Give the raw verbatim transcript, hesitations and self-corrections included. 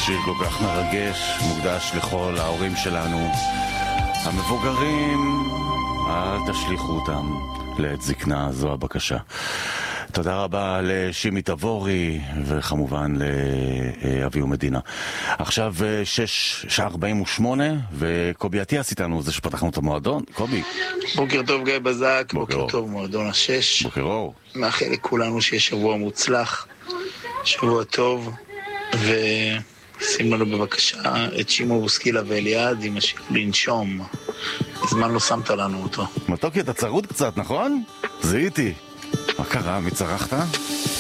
שיר כל כך מרגש, מוקדש לכל ההורים שלנו המבוגרים, אל תשליכו אותם לעת זקנה, זו הבקשה. תודה רבה לשימי תבורי וכמובן לאבי ומדינה. עכשיו שש שעה ארבעים ושמונה וקובי עטיאס איתנו, זה שפתחנו את המועדון. קובי, בוקר טוב גיא בזק, בוקר, בוקר טוב מועדון השש. בוקר אור. מאחל לכולנו שיהיה שבוע מוצלח, שבוע טוב, ושים לנו בבקשה את שימו בוסקילה ואליעד עם השיר לנשום. מזמן לא שמת לנו אותו. מתוקי, אתה צרוד קצת, נכון? זיהיתי. מה קרה? מי צרחת?